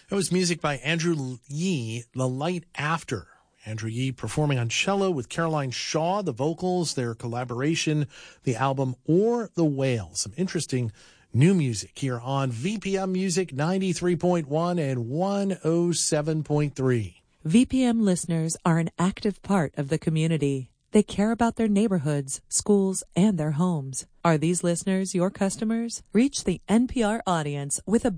That was music by Andrew Yee, The Light After. Andrew Yee performing on cello with Caroline Shaw, the vocals, their collaboration, the album Or the Whale. Some interesting new music here on VPM Music 93.1 and 107.3. VPM listeners are an active part of the community. They care about their neighborhoods, schools, and their homes. Are these listeners your customers? Reach the NPR audience with a